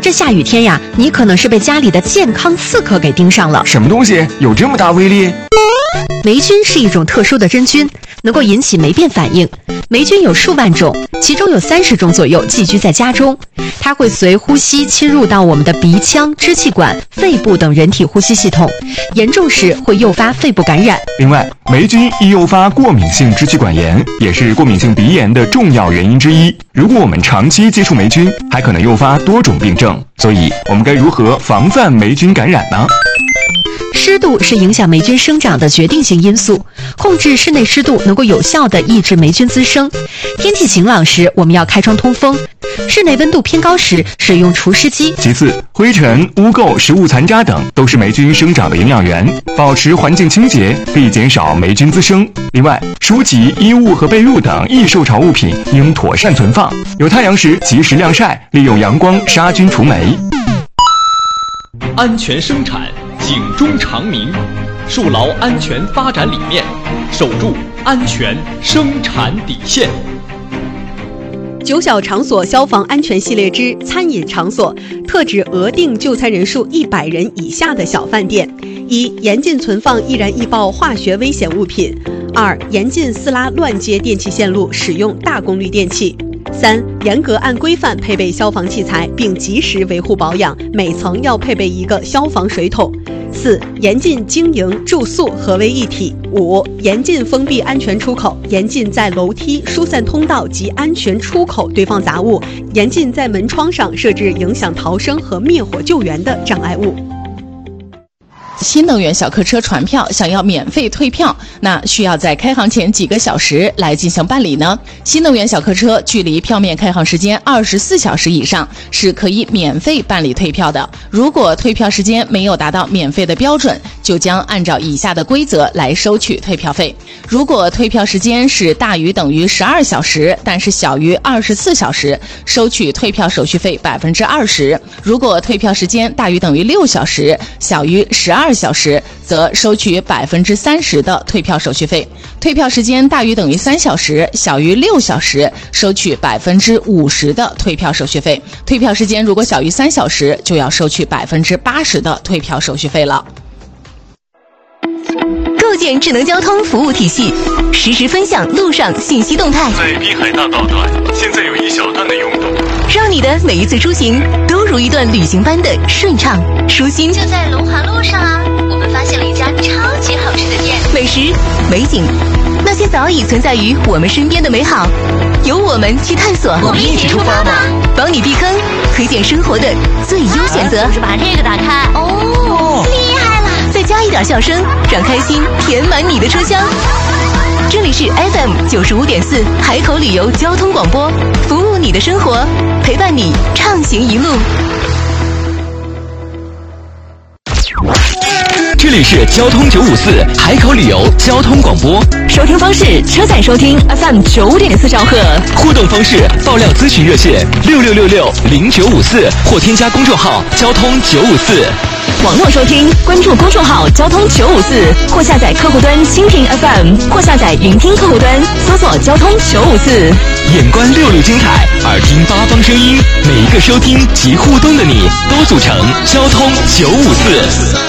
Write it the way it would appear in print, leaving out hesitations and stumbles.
是下雨天呀，你可能是被家里的健康刺客给盯上了。 什么东西有这么大威力？ 霉菌是一种特殊的真菌，能够引起霉变反应。霉菌有数万种，其中有30种左右寄居在家中。它会随呼吸侵入到我们的鼻腔、支气管、肺部等人体呼吸系统，严重时会诱发肺部感染。 另外，霉菌易诱发过敏性支气管炎，也是过敏性鼻炎的重要原因之一。如果我们长期接触霉菌，还可能诱发多种病症。所以，我们该如何防范霉菌感染呢？ 湿度是影响霉菌生长的决定性因素，控制室内湿度能够有效地抑制霉菌滋生。天气晴朗时，我们要开窗通风；室内温度偏高时，使用除湿机。 其次，灰尘、污垢、食物残渣等都是霉菌生长的营养源，保持环境清洁可以减少霉菌滋生。另外，书籍、衣物和被褥等易受潮物品应妥善存放，有太阳时及时晾晒，利用阳光杀菌除霉。 安全生产，警钟长鸣，树牢安全发展理念，守住安全生产底线。 9小场所消防安全系列之餐饮场所，特指额定就餐人数100人以下的小饭店。1、严禁存放易燃易爆化学危险物品。2、严禁私拉乱接电气线路，使用大功率电器。3、严格按规范配备消防器材，并及时维护保养，每层要配备一个消防水桶。4、严禁经营、住宿合为一体。5、严禁封闭安全出口，严禁在楼梯、疏散通道及安全出口堆放杂物，严禁在门窗上设置影响逃生和灭火救援的障碍物。 新能源小客车传票想要免费退票，那需要在开行前几个小时来进行办理呢？新能源小客车距离票面开行时间24小时以上是可以免费办理退票的。如果退票时间没有达到免费的标准，就将按照以下的规则来收取退票费。如果退票时间是大于等于12小时，但是小于24小时，收取退票手续费20%；如果退票时间大于等于6小时，小于12小时，则收取30%的退票手续费。退票时间大于等于3小时，小于6小时，收取50%的退票手续费。退票时间如果小于3小时，就要收取80%的退票手续费了。 构建智能交通服务体系，实时分享路上信息动态。 在滨海大道段，现在有一小段的拥堵， 让你的每一次出行都如一段旅行般的顺畅舒心。 就在龙华路上啊，我们发现了一家超级好吃的店， 美食、美景，那些早已存在于我们身边的美好，由我们去探索。 我们一起出发吧！ 帮你避坑，推荐生活的最优选择。 就是把这个打开哦，厉害了！ 再加一点笑声，让开心填满你的车厢。这里是 FM 95.4海口旅游交通广播，服务你的生活，陪伴你畅行一路。 这里是交通954海口旅游交通广播， 收听方式：车载收听 FM 95.4兆赫， 互动方式：爆料咨询热线66660954或添加公众号交通954。 网络收听，关注公众号交通954，或下载客户端蜻蜓 FM， 或下载云听客户端，搜索交通954。 眼观六路精彩，耳听八方声音，每一个收听及互动的你，都组成交通954。